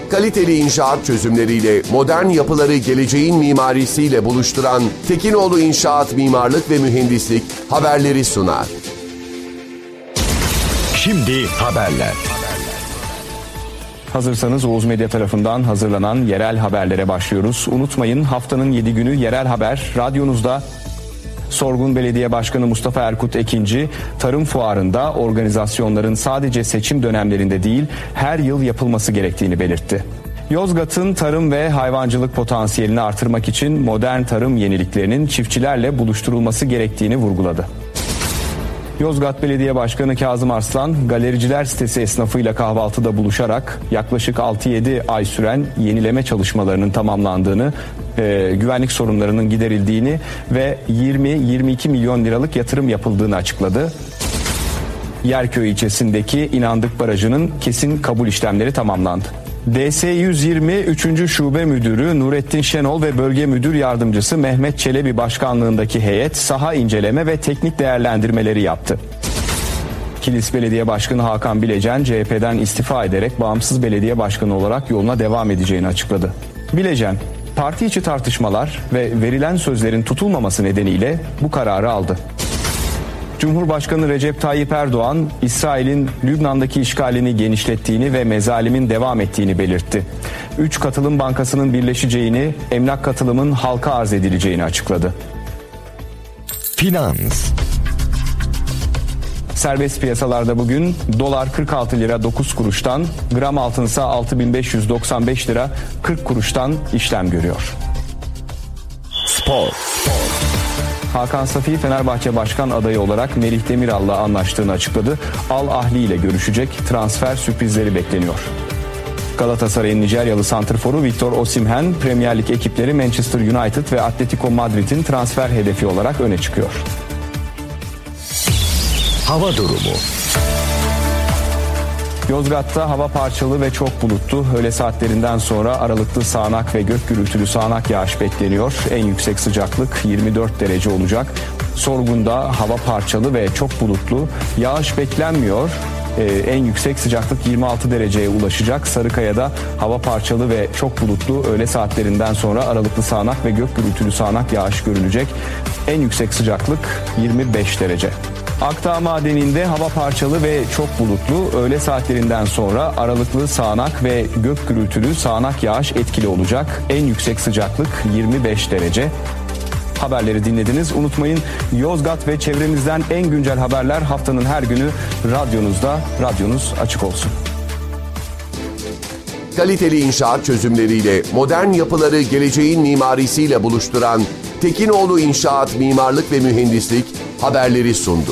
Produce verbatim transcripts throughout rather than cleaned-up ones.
Kaliteli inşaat çözümleriyle modern yapıları geleceğin mimarisiyle buluşturan Tekinoğlu İnşaat Mimarlık ve Mühendislik haberleri sunar. Şimdi haberler. Hazırsanız Oğuz Medya tarafından hazırlanan yerel haberlere başlıyoruz. Unutmayın, haftanın yedi günü yerel haber radyonuzda. Sorgun Belediye Başkanı Mustafa Erkut Ekinci, tarım fuarında organizasyonların sadece seçim dönemlerinde değil, her yıl yapılması gerektiğini belirtti. Yozgat'ın tarım ve hayvancılık potansiyelini artırmak için modern tarım yeniliklerinin çiftçilerle buluşturulması gerektiğini vurguladı. Yozgat Belediye Başkanı Kazım Arslan, galericiler sitesi esnafıyla kahvaltıda buluşarak yaklaşık altı yedi ay süren yenileme çalışmalarının tamamlandığını, e, güvenlik sorunlarının giderildiğini ve yirmi yirmi iki milyon liralık yatırım yapıldığını açıkladı. Yerköy ilçesindeki İnandık Barajı'nın kesin kabul işlemleri tamamlandı. D S yüz yirmi üçüncü Şube Müdürü Nurettin Şenol ve Bölge Müdür Yardımcısı Mehmet Çelebi başkanlığındaki heyet saha inceleme ve teknik değerlendirmeleri yaptı. Kilis Belediye Başkanı Hakan Bilecen C H P'den istifa ederek bağımsız belediye başkanı olarak yoluna devam edeceğini açıkladı. Bilecen, parti içi tartışmalar ve verilen sözlerin tutulmaması nedeniyle bu kararı aldı. Cumhurbaşkanı Recep Tayyip Erdoğan, İsrail'in Lübnan'daki işgalini genişlettiğini ve mezalimin devam ettiğini belirtti. Üç katılım bankasının birleşeceğini, emlak katılımın halka arz edileceğini açıkladı. Finans. Serbest piyasalarda bugün dolar kırk altı lira dokuz kuruştan, gram altınsa altı bin beş yüz doksan beş lira kırk kuruştan işlem görüyor. Spor. Hakan Safi, Fenerbahçe Başkan adayı olarak Melih Demiral'la anlaştığını açıkladı. Al Ahli ile görüşecek, transfer sürprizleri bekleniyor. Galatasaray'ın Nijeryalı santrforu Victor Osimhen, Premier Lig ekipleri Manchester United ve Atletico Madrid'in transfer hedefi olarak öne çıkıyor. Hava durumu. Yozgat'ta hava parçalı ve çok bulutlu. Öğle saatlerinden sonra aralıklı sağanak ve gök gürültülü sağanak yağış bekleniyor. En yüksek sıcaklık yirmi dört derece olacak. Sorgun'da hava parçalı ve çok bulutlu. Yağış beklenmiyor. Ee, en yüksek sıcaklık yirmi altı dereceye ulaşacak. Sarıkaya'da hava parçalı ve çok bulutlu. Öğle saatlerinden sonra aralıklı sağanak ve gök gürültülü sağanak yağış görülecek. En yüksek sıcaklık yirmi beş derece. Akdağ Madeni'nde hava parçalı ve çok bulutlu. Öğle saatlerinden sonra aralıklı sağanak ve gök gürültülü sağanak yağış etkili olacak. En yüksek sıcaklık yirmi beş derece. Haberleri dinlediniz. Unutmayın, Yozgat ve çevremizden en güncel haberler haftanın her günü radyonuzda. Radyonuz açık olsun. Kaliteli inşaat çözümleriyle modern yapıları geleceğin mimarisiyle buluşturan Tekinoğlu İnşaat Mimarlık ve Mühendislik haberleri sundu.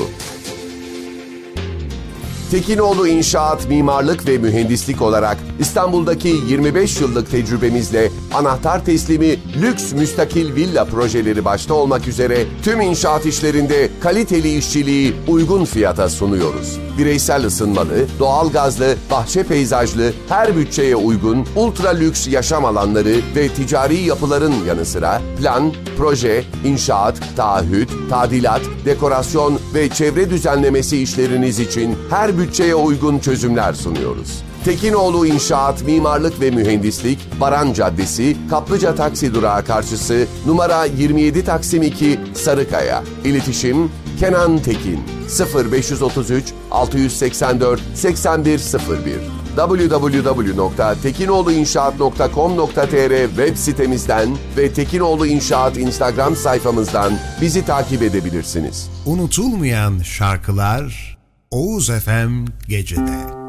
Tekinoğlu İnşaat Mimarlık ve Mühendislik olarak İstanbul'daki yirmi beş yıllık tecrübemizle anahtar teslimi lüks müstakil villa projeleri başta olmak üzere tüm inşaat işlerinde kaliteli işçiliği uygun fiyata sunuyoruz. Bireysel ısınmalı, doğalgazlı, bahçe peyzajlı, her bütçeye uygun ultra lüks yaşam alanları ve ticari yapıların yanı sıra plan, proje, inşaat, taahhüt, tadilat, dekorasyon ve çevre düzenlemesi işleriniz için her bütçeye uygun çözümler sunuyoruz. Tekinoğlu İnşaat Mimarlık ve Mühendislik, Baran Caddesi, Kaplıca Taksi Durağı karşısı, numara yirmi yedi Taksim iki, Sarıkaya. İletişim Kenan Tekin sıfır beş otuz üç altı seksen dört seksen bir sıfır bir double-u double-u double-u nokta tekinoğluinşaat nokta com nokta tr web sitemizden ve Tekinoğlu İnşaat Instagram sayfamızdan bizi takip edebilirsiniz. Unutulmayan şarkılar Oğuz F M Gece'de.